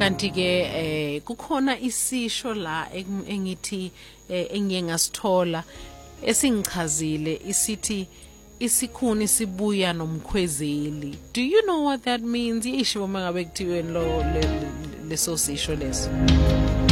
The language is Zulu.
kanti ke kukhona isisho la engithi engiye ngasithola esingichazile isithi isikhuni sibuya nomkhwezeli. Do you know what that means? Yisho uma ngabe kuthiwe lo leso sisho leso.